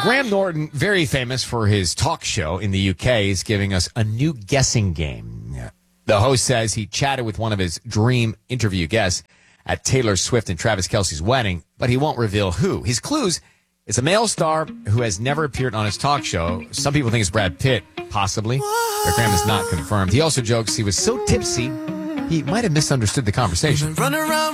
Graham Norton, very famous for his talk show in the UK, is giving us a new guessing game. The host says he chatted with one of his dream interview guests at Taylor Swift and Travis Kelce's wedding, but he won't reveal who. His clues: it's a male star who has never appeared on his talk show. Some people think it's Brad Pitt, possibly, but Graham is not confirmed. He also jokes he was so tipsy, he might have misunderstood the conversation. Run around